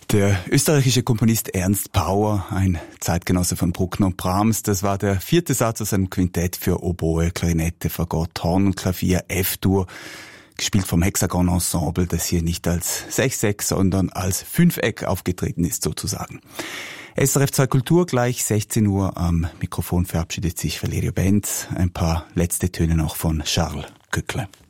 Der österreichische Komponist Ernst Pauer, ein Zeitgenosse von Bruckner und Brahms, das war der 4. Satz aus einem Quintett für Oboe, Klarinette, Fagott, Horn und Klavier, F-Dur, gespielt vom Hexagon Ensemble, das hier nicht als Sechseck, sondern als Fünfeck aufgetreten ist sozusagen. SRF 2 Kultur gleich 16 Uhr. Am Mikrofon verabschiedet sich Valerio Benz. Ein paar letzte Töne noch von Charles Köckle.